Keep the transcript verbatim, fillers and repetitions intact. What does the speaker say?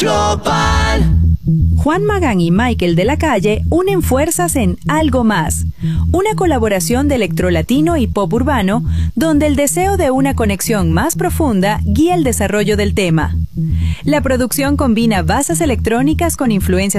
Global. Juan Magán y Michael de la Calle unen fuerzas en Algo Más, una colaboración de electrolatino y pop urbano, donde el deseo de una conexión más profunda guía el desarrollo del tema. La producción combina bases electrónicas con influencias